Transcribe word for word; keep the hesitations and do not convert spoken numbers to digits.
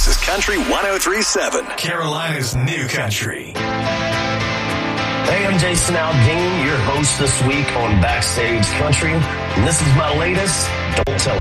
This is Country one oh three point seven, Carolina's new country. Hey, I'm Jason Aldean, your host this week on Backstage Country, and this is my latest Don't Tell